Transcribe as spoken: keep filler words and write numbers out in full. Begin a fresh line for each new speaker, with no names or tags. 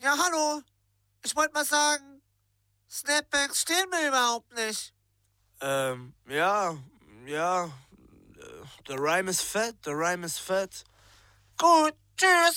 Ja, hallo. Ich wollte mal sagen, Snapbacks stehen mir überhaupt nicht.
Ähm, ja, ja. Der Rhyme ist fett, der Rhyme ist fett.
Gut, tschüss.